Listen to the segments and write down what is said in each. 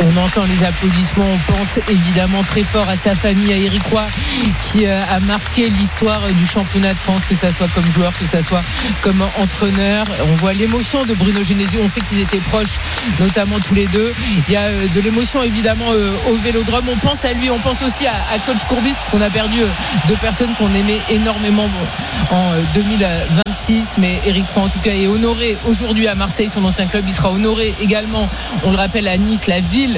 On entend les applaudissements, on pense évidemment très fort à sa famille, à Éric Roy, qui a marqué l'histoire du championnat de France, que ça soit comme joueur, que ça soit comme entraîneur. On voit l'émotion de Bruno Genesio, on sait qu'ils étaient proches, notamment tous les deux. Il y a de l'émotion évidemment au Vélodrome. On pense à lui, on pense aussi à coach Courbis, parce qu'on a perdu deux personnes qu'on aimait énormément en 2026, mais Éric Roy en tout cas est honoré aujourd'hui à Marseille, son ancien club. Il sera honoré également, on le rappelle, à Nice, la ville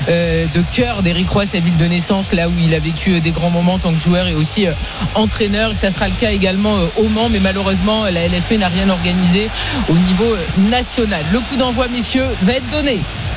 de cœur d'Éric Roy, sa ville de naissance, là où il a vécu des grands moments en tant que joueur et aussi entraîneur. Ça sera le cas également au Mans, mais malheureusement la LFP n'a rien organisé au niveau national. Le coup d'envoi, messieurs, va être donné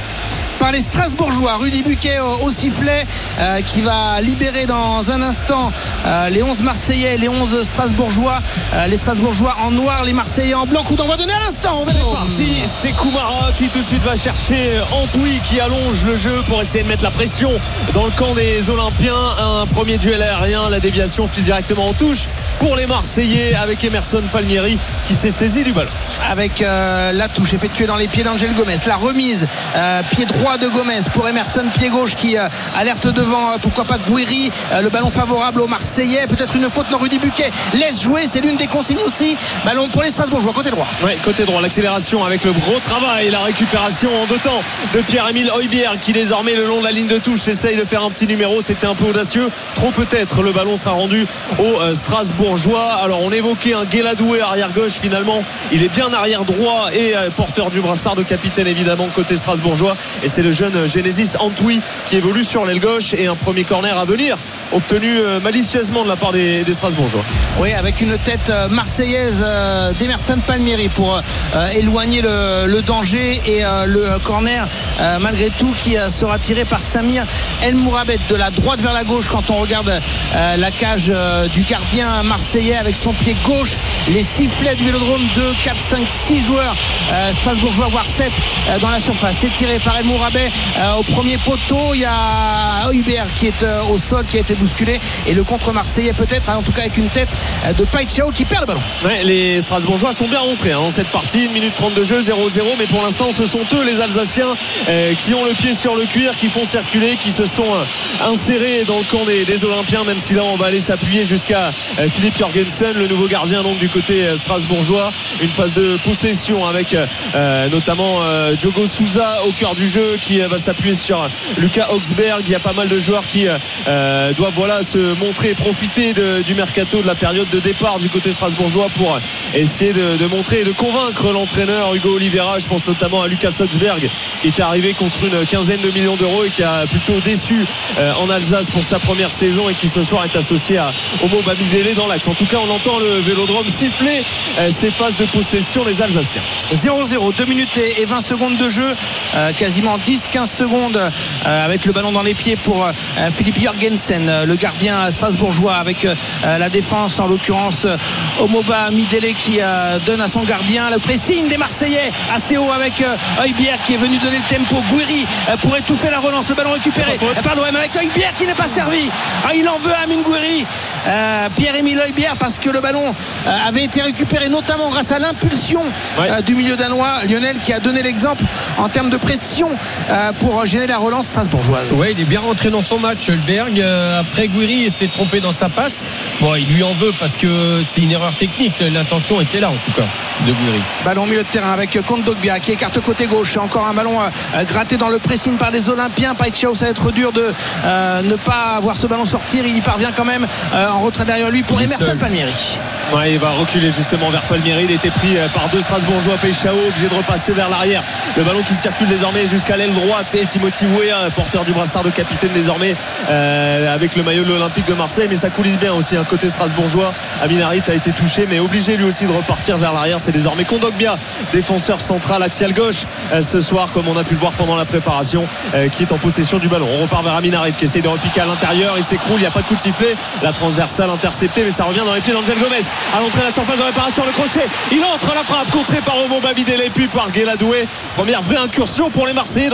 par les Strasbourgeois. Rudy Buquet au sifflet qui va libérer dans un instant les 11 Marseillais, les 11 Strasbourgeois, les Strasbourgeois en noir, les Marseillais en blanc. Coup d'envoi donné à l'instant. C'est parti, c'est Koumara qui tout de suite va chercher Antoui qui allonge le jeu pour essayer de mettre la pression dans le camp des Olympiens. Un premier duel aérien, la déviation file directement en touche pour les Marseillais avec Emerson Palmieri qui s'est saisi du ballon. Avec la touche effectuée dans les pieds d'Angel Gomez, la remise pied droit de Gomez pour Emerson, pied gauche qui alerte devant, pourquoi pas Gouiri, le ballon favorable aux Marseillais, peut-être une faute. Non, Rudy Buquet laisse jouer, c'est l'une des consignes aussi. Ballon pour les Strasbourgeois, côté droit. Oui, côté droit, l'accélération avec le gros travail, la récupération en deux temps de Pierre-Emile Højbjerg qui désormais le long de la ligne de touche essaye de faire un petit numéro. C'était un peu audacieux, trop peut-être. Le ballon sera rendu aux Strasbourgeois. Alors on évoquait un Guéladoué arrière gauche, finalement il est bien arrière droit et porteur du brassard de capitaine évidemment côté strasbourgeois, et c'est le jeune Genesis Antoui qui évolue sur l'aile gauche. Et un premier corner à venir obtenu malicieusement de la part des Strasbourgeois. Oui, avec une tête marseillaise d'Emerson Palmieri pour éloigner le danger, et le corner malgré tout qui sera tiré par Samir El Mourabet de la droite vers la gauche. Quand on regarde la cage du gardien marseillais avec son pied gauche, les sifflets du Vélodrome, 2, 4, 5, 6 joueurs strasbourgeois, voire 7 dans la surface. C'est tiré par El Mourabet au premier poteau. Il y a Højbjerg qui est au sol, qui a été bousculé, et le contre marseillais peut-être, en tout cas avec une tête de Païtchao qui perd le ballon. Ouais, les Strasbourgeois sont bien rentrés dans cette partie, 1 minute 30 de jeu, 0-0, mais pour l'instant ce sont eux les Alsaciens qui ont le pied sur le cuir, qui font circuler, qui se sont insérés dans le camp des Olympiens, même si là on va aller s'appuyer jusqu'à Philippe Jorgensen, le nouveau gardien donc du côté strasbourgeois. Une phase de possession avec notamment Diogo Souza au cœur du jeu qui va s'appuyer sur Lucas Augsberg. Il y a pas mal de joueurs qui doivent se montrer, profiter du mercato, de la période de départ du côté strasbourgeois pour essayer de montrer et de convaincre l'entraîneur Hugo Oliveira. Je pense notamment à Lucas Augsberg qui était arrivé contre une quinzaine de millions d'euros et qui a plutôt déçu en Alsace pour sa première saison, et qui ce soir est associé à Omo Bamidele dans l'axe. En tout cas on entend le Vélodrome siffler ces phases de possession des Alsaciens. 0-0, 2 minutes et 20 secondes de jeu, quasiment 10-15 secondes avec le ballon dans les pieds pour Philippe Jorgensen, le gardien strasbourgeois, avec la défense en l'occurrence Omoba Midele qui donne à son gardien. Le pressing des Marseillais assez haut avec Højbjerg qui est venu donner le tempo. Gouiri pour étouffer la relance, le ballon récupéré par l'OM avec Højbjerg qui n'est pas servi. Il en veut à Amine Gouiri, Pierre-Emile Højbjerg, parce que le ballon avait été récupéré notamment grâce à l'impulsion du milieu danois Lionel, qui a donné l'exemple en termes de pression pour gêner la relance strasbourgeoise. Oui, il est bien rentré dans son match, Højbjerg. Après, Gouiri s'est trompé dans sa passe. Bon, il lui en veut parce que c'est une erreur technique. L'intention était là en tout cas de Gouiri. Ballon au milieu de terrain avec Kondogbia qui écarte côté gauche. Encore un ballon gratté dans le pressing par les Olympiens. Païtchao, ça va être dur de ne pas voir ce ballon sortir. Il y parvient quand même en retrait derrière lui pour Emerson Palmieri. Ouais, il va reculer justement vers Palmieri. Il était pris par deux Strasbourgeois. Païtchao obligé de repasser vers l'arrière. Le ballon qui circule désormais jusqu'à l'aile droite, et Timothy Weah, porteur du brassard de capitaine désormais avec le maillot de l'Olympique de Marseille. Mais ça coulisse bien aussi, côté strasbourgeois. Amin Harit a été touché, mais obligé lui aussi de repartir vers l'arrière. C'est désormais Kondogbia, défenseur central axial gauche ce soir, comme on a pu le voir pendant la préparation, qui est en possession du ballon. On repart vers Amin Harit qui essaye de repiquer à l'intérieur. Il s'écroule, il n'y a pas de coup de sifflet. La transversale interceptée, mais ça revient dans les pieds d'Angel Gomez. À l'entrée de la surface de réparation, le crochet, il entre, la frappe contrée par Omo Bamidele puis par Guéladoué. Première vraie incursion pour les Marseillais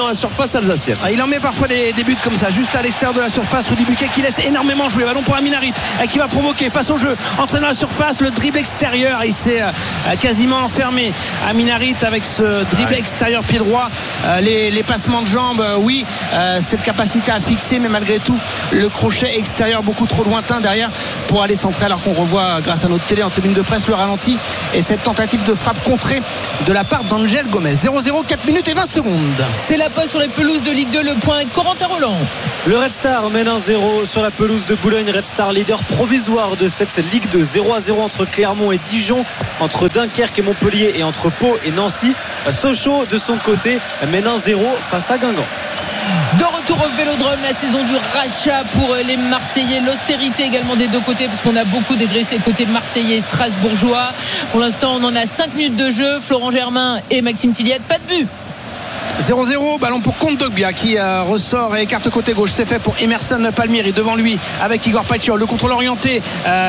dans la surface alsacienne. Il en met parfois des buts comme ça, juste à l'extérieur de la surface. Rudy Buquet qui laisse énormément jouer. Ballon pour Amin Harit qui va provoquer face au jeu, entrer dans la surface, le dribble extérieur. Il s'est quasiment enfermé. Amin Harit avec ce dribble extérieur pied droit. Les passements de jambes, oui, cette capacité à fixer, mais malgré tout, le crochet extérieur beaucoup trop lointain derrière pour aller centrer, alors qu'on revoit grâce à notre télé en tribune de presse le ralenti et cette tentative de frappe contrée de la part d'Angel Gomez. 0-0, 4 minutes et 20 secondes. C'est la pause sur les pelouses de Ligue 2. Le point avec Corentin Roland. Le Red Star mène 1-0 sur la pelouse de Boulogne. Red Star leader provisoire de cette Ligue 2. 0-0 entre Clermont et Dijon, entre Dunkerque et Montpellier et entre Pau et Nancy. Sochaux de son côté mène 1-0 face à Guingamp. De retour au Vélodrome, la saison du rachat pour les Marseillais, l'austérité également des deux côtés, parce qu'on a beaucoup dégraissé côté marseillais et strasbourgeois. Pour l'instant, on en a 5 minutes de jeu. Florent Germain et Maxime Tilliette, pas de but. 0-0, ballon pour Kondogbia qui ressort et écarte côté gauche. C'est fait pour Emerson Palmieri devant lui avec Igor Paixão. Le contrôle orienté,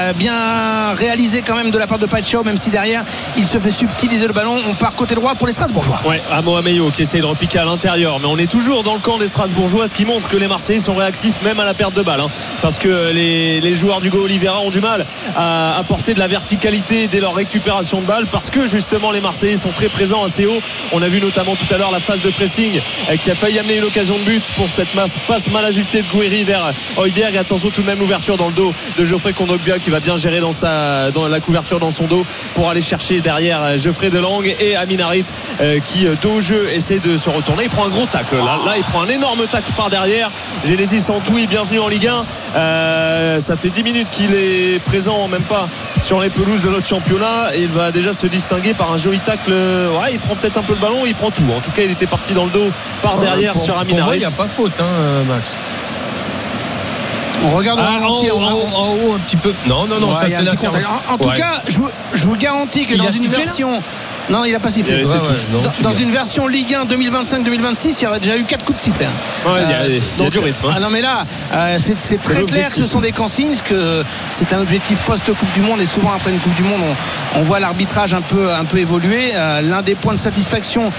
bien réalisé quand même de la part de Paixão, même si derrière il se fait subtiliser le ballon. On part côté droit pour les Strasbourgeois. Ouais, Amo Ameyo qui essaye de repiquer à l'intérieur, mais on est toujours dans le camp des Strasbourgeois, ce qui montre que les Marseillais sont réactifs même à la perte de balle, parce que les joueurs d'Hugo Oliveira ont du mal à apporter de la verticalité dès leur récupération de balle, parce que justement les Marseillais sont très présents assez haut. On a vu notamment tout à l'heure la phase de pressing qui a failli amener une occasion de but pour cette passe mal ajustée de Gouiri vers Højbjerg. Attention tout de même, l'ouverture dans le dos de Geoffrey Kondogbia qui va bien gérer dans la couverture dans son dos pour aller chercher derrière Geoffrey Delang et Amin Harit qui dos au jeu essaie de se retourner. Il prend un gros tacle là il prend un énorme tacle par derrière. Genesis Santoui, bienvenue en Ligue 1. Ça fait 10 minutes qu'il est présent, même pas sur les pelouses de notre championnat, et il va déjà se distinguer par un joli tacle. Il prend peut-être un peu le ballon, il prend tout. En tout cas, il était parti dans le dos par derrière sur Amin Harit. Il n'y a pas faute, Max. On regarde en haut un petit peu. Non, ça c'est la terre. En tout cas, je vous garantis que dans une version. Non, il n'a pas sifflé. Dans une version Ligue 1 2025-2026, il y aurait déjà eu 4 coups de sifflet. Il y a du rythme. Non, mais là, c'est très clair que ce sont des consignes, que c'est un objectif post-Coupe du Monde, et souvent après une Coupe du Monde, on voit l'arbitrage un peu évoluer. L'un des points de satisfaction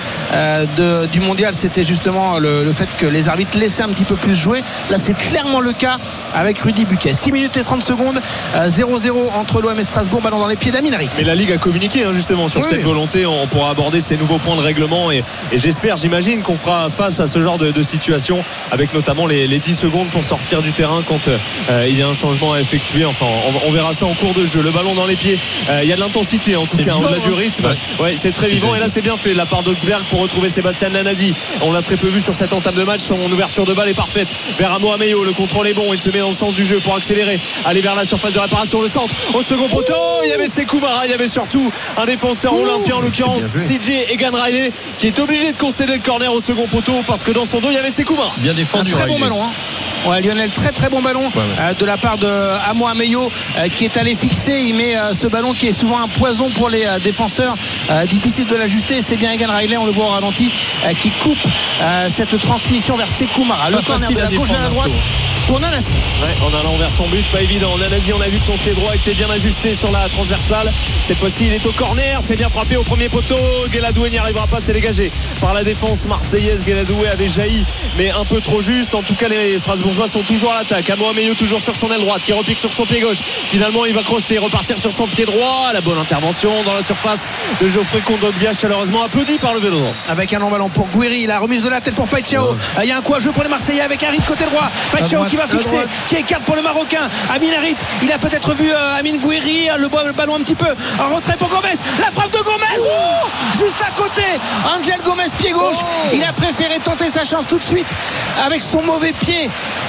du mondial, c'était justement le fait que les arbitres laissaient un petit peu plus jouer. Là, c'est clairement le cas avec Rudy Buquet. 6 minutes et 30 secondes, 0-0 entre l'OM et Strasbourg, ballon dans les pieds d'Amin Harit. Mais la Ligue a communiqué justement sur cette volonté. On pourra aborder ces nouveaux points de règlement et j'imagine qu'on fera face à ce genre de situation, avec notamment les 10 secondes pour sortir du terrain quand il y a un changement à effectuer. Enfin, on verra ça en cours de jeu. Le ballon dans les pieds, il y a de l'intensité en tout cas, au-delà du rythme. Ouais, c'est très vivant, et là c'est bien fait de la part d'Augsberg pour retrouver Sébastien Nanasi. On l'a très peu vu sur cette entame de match. Son ouverture de balle est parfaite vers Amo Ameyo. Le contrôle est bon, il se met dans le sens du jeu pour accélérer, aller vers la surface de réparation. Le centre au second poteau, il y avait Sekou Mara, il y avait surtout un défenseur olympien, en l'occurrence CJ Egan Riley, qui est obligé de concéder le corner au second poteau parce que dans son dos il y avait Sekou Mara. Bien défendu, un très bon ballon. Lionel, très bon ballon de la part de Amo Ameyo qui est allé fixer. Il met ce ballon qui est souvent un poison pour les défenseurs, difficile de l'ajuster. C'est bien Egan Riley, on le voit au ralenti, qui coupe cette transmission vers Sekou Mara. Le corner de la gauche vers la droite pour Nanasi. En allant vers son but, pas évident. Nanasi, on a vu que son pied droit était bien ajusté sur la transversale. Cette fois-ci il est au corner, c'est bien frappé au premier poteau. Guéladoué n'y arrivera pas, c'est dégagé par la défense marseillaise. Guéladoué avait jailli, mais un peu trop juste. En tout cas, les Strasbourgeois sont toujours à l'attaque. Amo Ameyo toujours sur son aile droite, qui repique sur son pied gauche. Finalement il va crocheter, repartir sur son pied droit. La bonne intervention dans la surface de Geoffrey Kondogbia, chaleureusement applaudi par le Vélodrome. Avec un long ballon pour Gouiri, la remise de la tête pour Paixão. Il y a un coup à jouer pour les Marseillais avec Harit côté droit. Paixão qui va fixer, qui écarte pour le Marocain. Amin Harit, il a peut-être vu Amin Gouiri, le ballon un petit peu en retrait pour Gomez. La frappe de Gomez, juste à côté. Angel Gomez, pied gauche. Il a préféré tenter sa chance tout de suite avec son mauvais pied.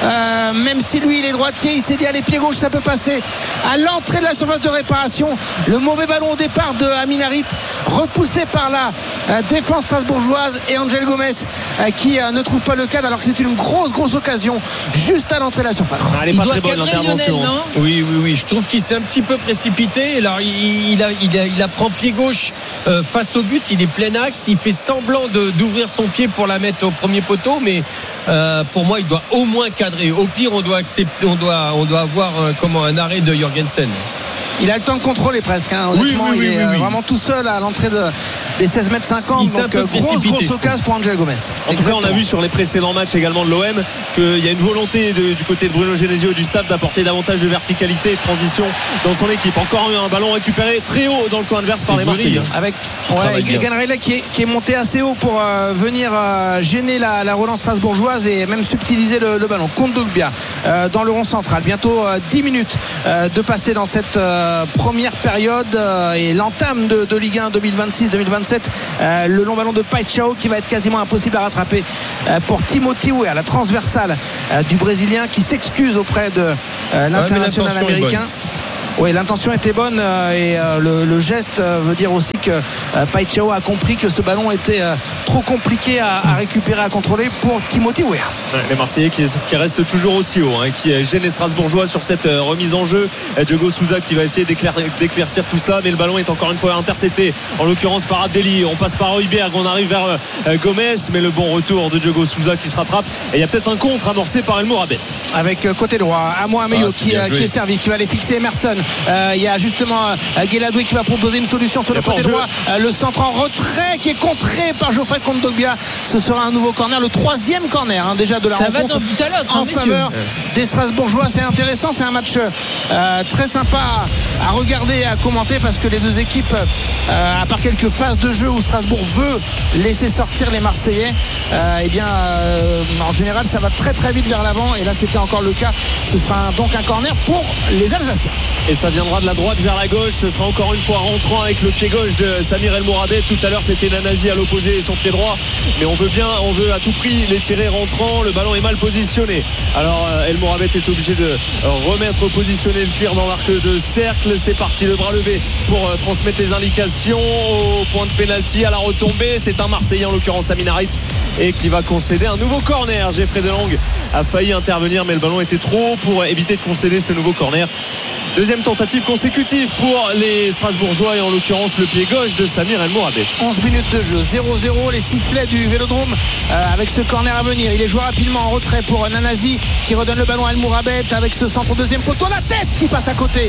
Même si lui il est droitier, il s'est dit allez, pied gauche ça peut passer. À l'entrée de la surface de réparation, le mauvais ballon au départ de Amin Harit, repoussé par la défense strasbourgeoise, et Angel Gomez qui ne trouve pas le cadre, alors que c'est une grosse occasion juste à l'entrée de la surface. Elle n'est pas très bonne l'intervention. Oui, je trouve qu'il s'est un petit peu précipité. Alors il apprend pied gauche face au but, il est plein axe, il fait semblant d'ouvrir son pied pour la mettre au premier poteau, mais pour moi il doit au moins cadrer. Au pire on doit avoir un arrêt de Jorgensen. Il a le temps de contrôler presque, hein. Honnêtement, oui, il est vraiment tout seul à l'entrée des 16 mètres 50. Donc grosse occasion pour Angel Gomez. En tout cas, on a vu sur les précédents matchs également de l'OM qu'il y a une volonté du côté de Bruno Genesio et du staff d'apporter davantage de verticalité et de transition dans son équipe. Encore un ballon récupéré très haut dans le coin adverse par les Marseillais. Avec Ganrella qui est monté assez haut pour venir gêner la relance strasbourgeoise et même subtiliser le ballon. Kondogbia dans le rond central. Bientôt 10 minutes de passer dans cette première période et l'entame de Ligue 1 2026-2027. Le long ballon de Paixão qui va être quasiment impossible à rattraper pour Timothy Weah, la transversale du Brésilien qui s'excuse auprès de l'international américain. Oui, l'intention était bonne et le geste veut dire aussi que Paixão a compris que ce ballon était trop compliqué à récupérer, à contrôler pour Timothy Weah. Les Marseillais qui restent toujours aussi haut, hein, qui gênent les Strasbourgeois sur cette remise en jeu. Diogo Souza qui va essayer d'éclaircir tout ça, mais le ballon est encore une fois intercepté, en l'occurrence par Abdelli. On passe par Højbjerg, on arrive vers Gomez, mais le bon retour de Diogo Souza qui se rattrape. Et il y a peut-être un contre amorcé par El Mourabet. Avec côté droit, Amo Ameyo qui est servi, qui va aller fixer Emerson. Il y a justement Guéladoué qui va proposer une solution sur le côté droit. Le centre en retrait qui est contré par Geoffrey Kondogbia. Ce sera un nouveau corner, le 3e corner déjà de la rencontre. Ça va d'un but à l'autre, en faveur des Strasbourgeois. C'est intéressant, c'est un match très sympa à regarder et à commenter parce que les deux équipes, à part quelques phases de jeu où Strasbourg veut laisser sortir les Marseillais, en général ça va très très vite vers l'avant et là c'était encore le cas. Ce sera donc un corner pour les Alsaciens. Et ça viendra de la droite vers la gauche. Ce sera encore une fois rentrant avec le pied gauche de Samir El Mourabet. Tout à l'heure c'était Nanasi à l'opposé et son pied droit, mais on veut à tout prix les tirer rentrant. Le ballon est mal positionné, alors El Mourabet est obligé de positionner le tir dans l'arc de cercle. C'est parti, le bras levé pour transmettre les indications au point de pénalty, à la retombée. C'est un Marseillais, en l'occurrence Amin Harit, et qui va concéder un nouveau corner. Geoffrey Delangue a failli intervenir, mais le ballon était trop haut pour éviter de concéder ce nouveau corner. Deuxième tentative consécutive pour les Strasbourgeois et en l'occurrence le pied gauche de Samir El Mourabet. 11 minutes de jeu, 0-0, les sifflets du Vélodrome avec ce corner à venir. Il est joué rapidement en retrait pour Nanasi qui redonne le ballon à El Mourabet avec ce centre au deuxième poteau. La tête qui passe à côté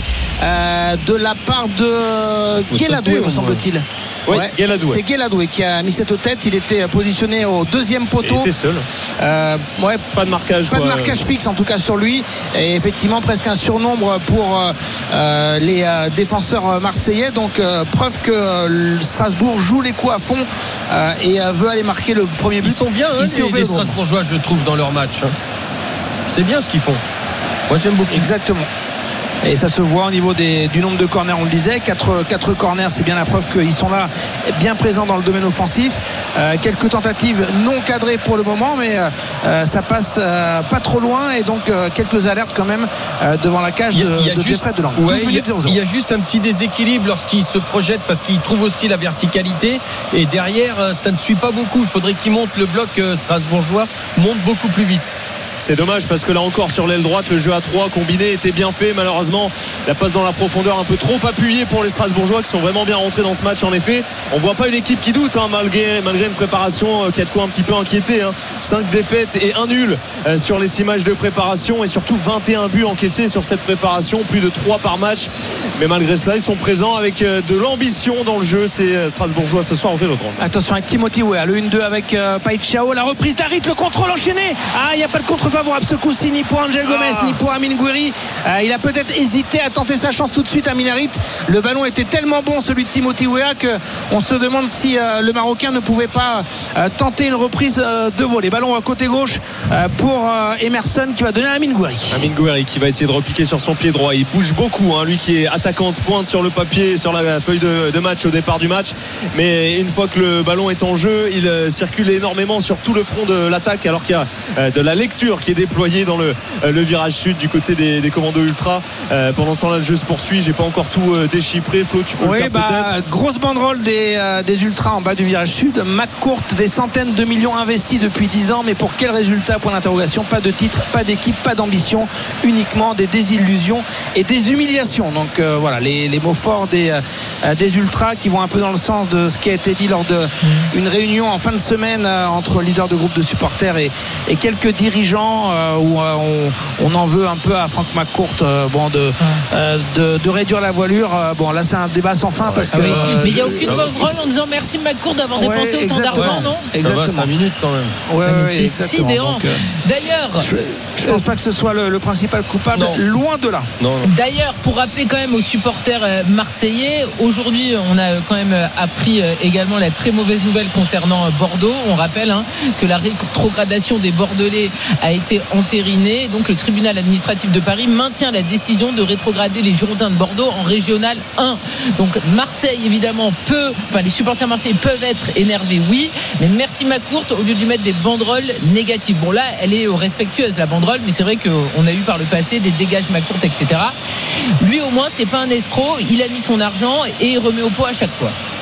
de la part de Guéladoué, me semble-t-il. Oui, Guéladoué. C'est Guéladoué qui a mis cette tête. Il était positionné au deuxième poteau. Il était seul. Pas de marquage. Pas de marquage fixe en tout cas sur lui. Et effectivement presque un surnombre pour les défenseurs marseillais. Donc preuve que Strasbourg joue les coups à fond et veut aller marquer le premier but. Ils sont bien les Strasbourgeois, je trouve, dans leur match. C'est bien ce qu'ils font. Moi j'aime beaucoup. Exactement. Et ça se voit au niveau du nombre de corners, on le disait, 4 corners, c'est bien la preuve qu'ils sont là, bien présents dans le domaine offensif. Quelques tentatives non cadrées pour le moment, mais ça passe pas trop loin et donc quelques alertes quand même devant la cage de Geoffrey Delangue. Il y a juste un petit déséquilibre lorsqu'il se projette parce qu'il trouve aussi la verticalité et derrière ça ne suit pas beaucoup. Il faudrait qu'il monte, le bloc strasbourgeois monte beaucoup plus vite. C'est dommage parce que là encore sur l'aile droite le jeu à 3 combiné était bien fait. Malheureusement la passe dans la profondeur un peu trop appuyée pour les Strasbourgeois qui sont vraiment bien rentrés dans ce match. En effet on voit pas une équipe qui doute malgré une préparation qui a de quoi un petit peu inquiéter 5 défaites et 1 nul sur les 6 matchs de préparation et surtout 21 buts encaissés sur cette préparation, plus de 3 par match. Mais malgré cela ils sont présents avec de l'ambition dans le jeu, ces Strasbourgeois ce soir au Vélodrome. Attention avec Timothy Weah, le 1-2 avec Paixão, la reprise d'Harit, le contrôle enchaîné. Il n'y a pas de contre favorable ce coup-ci ni pour Angel Gomez ni pour Amin Gouiri. Il a peut-être hésité à tenter sa chance tout de suite. Amin Harit, le ballon était tellement bon celui de Timothy Weah qu'on se demande si le Marocain ne pouvait pas tenter une reprise de volée. Ballon à côté gauche pour Emerson qui va donner à Amin Gouiri. Amin Gouiri qui va essayer de repiquer sur son pied droit. Il bouge beaucoup, lui qui est attaquant de pointe sur le papier, sur la feuille de match au départ du match, mais une fois que le ballon est en jeu il circule énormément sur tout le front de l'attaque alors qu'il y a de la lecture qui est déployé dans le virage sud du côté des commandos ultra. Pendant ce temps-là le jeu se poursuit. J'ai pas encore tout déchiffré. Flo, tu peux le faire peut-être. Grosse banderole des ultras en bas du virage sud. McCourt, des centaines de millions investis depuis 10 ans, mais pour quel résultat? Point d'interrogation. Pas de titre, pas d'équipe, pas d'ambition, uniquement des désillusions et des humiliations. Donc voilà les mots forts des ultras qui vont un peu dans le sens de ce qui a été dit lors d'une réunion en fin de semaine entre leaders de groupe de supporters et quelques dirigeants sidérant où on en veut un peu à Franck McCourt de réduire la voilure. Bon, là c'est un débat sans fin parce que mais il n'y a aucune banderole en disant merci McCourt d'avoir dépensé autant d'argent, non? Ça va 5 minutes quand même. C'est sidérant. D'ailleurs, je pense pas que ce soit le principal coupable. Non. Loin de là. Non. D'ailleurs, pour rappeler quand même aux supporters marseillais, aujourd'hui on a quand même appris également la très mauvaise nouvelle concernant Bordeaux. On rappelle que la rétrogradation des Bordelais a été entérinée. Donc le tribunal administratif de Paris maintient la décision de rétrograder les Girondins de Bordeaux en régional 1. Donc Marseille évidemment les supporters marseillais peuvent être énervés, oui, mais merci McCourt, au lieu de lui mettre des banderoles négatives. Bon là elle est respectueuse la banderole, mais c'est vrai qu'on a eu par le passé des dégages McCourt, etc. Lui au moins c'est pas un escroc, il a mis son argent et il remet au pot à chaque fois.